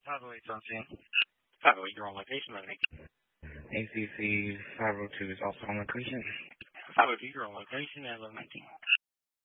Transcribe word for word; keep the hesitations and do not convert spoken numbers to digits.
five oh eight something. five oh eight, you're on location, Lenny. A C C five oh two is also on location. five oh two, you're on location, eleven nineteen.